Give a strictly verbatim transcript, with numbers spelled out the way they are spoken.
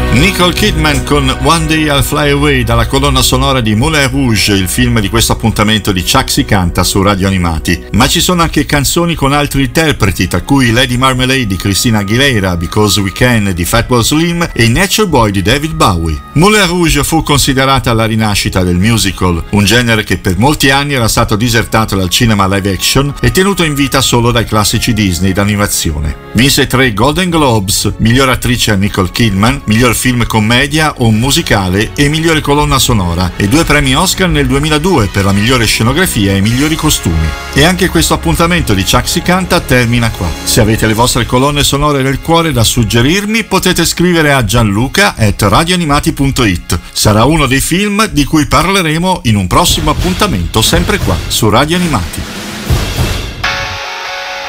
Nicole Kidman con One Day I'll Fly Away dalla colonna sonora di Moulin Rouge, il film di questo appuntamento di Chuck Si Canta su Radio Animati. Ma ci sono anche canzoni con altri interpreti, tra cui Lady Marmalade di Christina Aguilera, Because We Can di Fatboy Slim e Nature Boy di David Bowie. Moulin Rouge fu considerata la rinascita del musical, un genere che per molti anni era stato disertato dal cinema live action e tenuto in vita solo dai classici Disney d'animazione. Vinse tre Golden Globes, miglior attrice a Nicole Kidman, miglior film commedia o musicale e migliore colonna sonora, e due premi Oscar nel duemiladue per la migliore scenografia e i migliori costumi. E anche questo appuntamento di Chuck Si Canta termina qua. Se avete le vostre colonne sonore nel cuore da suggerirmi, potete scrivere a gianluca at radioanimati punto it. Sarà uno dei film di cui parleremo in un prossimo appuntamento sempre qua su Radio Animati.